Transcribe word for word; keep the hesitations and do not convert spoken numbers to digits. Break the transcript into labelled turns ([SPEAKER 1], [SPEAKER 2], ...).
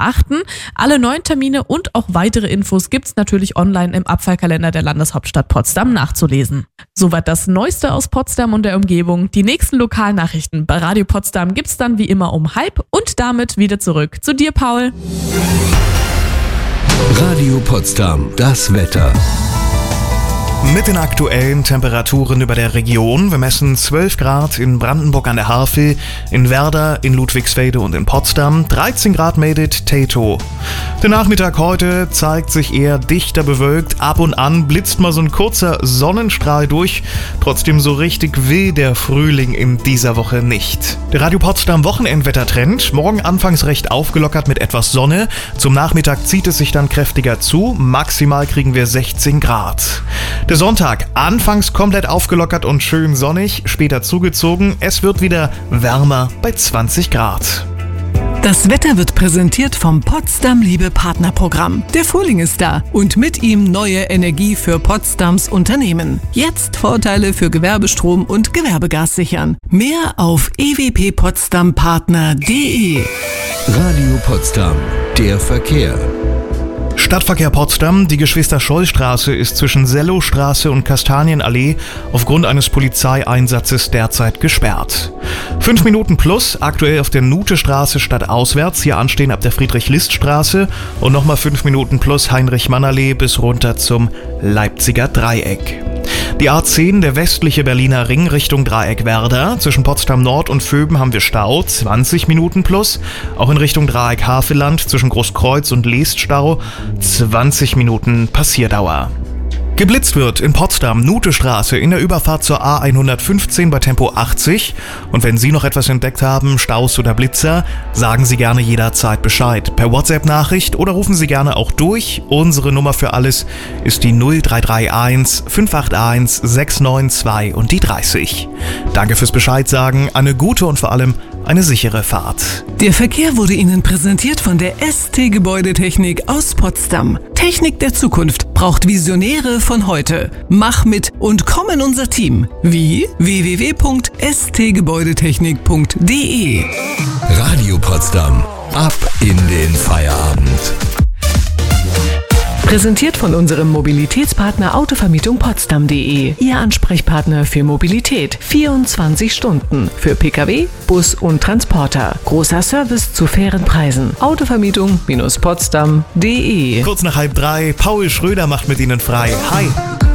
[SPEAKER 1] beachten. Alle neuen Termine und auch weitere Infos gibt's natürlich online im Abfallkalender der Landeshauptstadt Potsdam nachzulesen. Soweit das Neueste aus Potsdam und der Umgebung. Die nächsten Lokalnachrichten bei Radio Potsdam gibt's dann wie immer um halb und damit wieder zurück zu dir, Paul.
[SPEAKER 2] Radio Potsdam, das Wetter.
[SPEAKER 3] Mit den aktuellen Temperaturen über der Region. Wir messen zwölf Grad in Brandenburg an der Havel, in Werder, in Ludwigsfelde und in Potsdam, dreizehn Grad made it Tato. Der Nachmittag heute zeigt sich eher dichter bewölkt. Ab und an blitzt mal so ein kurzer Sonnenstrahl durch. Trotzdem so richtig will der Frühling in dieser Woche nicht. Der Radio Potsdam Wochenendwettertrend. Morgen anfangs recht aufgelockert mit etwas Sonne. Zum Nachmittag zieht es sich dann kräftiger zu. Maximal kriegen wir sechzehn Grad. Der Sonntag anfangs komplett aufgelockert und schön sonnig, später zugezogen. Es wird wieder wärmer bei zwanzig Grad.
[SPEAKER 4] Das Wetter wird präsentiert vom Potsdam Liebe Partnerprogramm. Der Frühling ist da und mit ihm neue Energie für Potsdams Unternehmen. Jetzt Vorteile für Gewerbestrom und Gewerbegas sichern. Mehr auf e w p potsdam partner punkt d e.
[SPEAKER 2] Radio Potsdam, der Verkehr.
[SPEAKER 3] Stadtverkehr Potsdam, die Geschwister-Scholl-Straße ist zwischen Sellowstraße und Kastanienallee aufgrund eines Polizeieinsatzes derzeit gesperrt. Fünf Minuten plus, aktuell auf der Nutestraße stadtauswärts, hier anstehen ab der Friedrich-List-Straße und nochmal fünf Minuten plus Heinrich-Mann-Allee bis runter zum Leipziger Dreieck. Die A zehn, der westliche Berliner Ring Richtung Dreieck Werder. Zwischen Potsdam Nord und Vöben haben wir Stau, zwanzig Minuten plus. Auch in Richtung Dreieck Havelland zwischen Großkreuz und Leest Stau, zwanzig Minuten Passierdauer. Geblitzt wird in Potsdam, Nutestraße, in der Überfahrt zur A hundertfünfzehn bei Tempo achtzig. Und wenn Sie noch etwas entdeckt haben, Staus oder Blitzer, sagen Sie gerne jederzeit Bescheid. Per WhatsApp-Nachricht oder rufen Sie gerne auch durch. Unsere Nummer für alles ist die null drei drei eins fünf acht eins sechs neun zwei und die dreißig. Danke fürs Bescheid sagen, eine gute und vor allem eine sichere Fahrt.
[SPEAKER 4] Der Verkehr wurde Ihnen präsentiert von der S T Gebäudetechnik aus Potsdam. Technik der Zukunft braucht Visionäre von heute. Mach mit und komm in unser Team. Wie? w w w punkt s t gebäudetechnik punkt d e.
[SPEAKER 2] Radio Potsdam, ab in den Feierabend.
[SPEAKER 4] Präsentiert von unserem Mobilitätspartner Autovermietung Potsdam punkt d e. Ihr Ansprechpartner für Mobilität. vierundzwanzig Stunden. Für Pkw, Bus und Transporter. Großer Service zu fairen Preisen. Autovermietung Potsdam punkt d e.
[SPEAKER 3] Kurz nach halb drei, Paul Schröder macht mit Ihnen frei. Hi!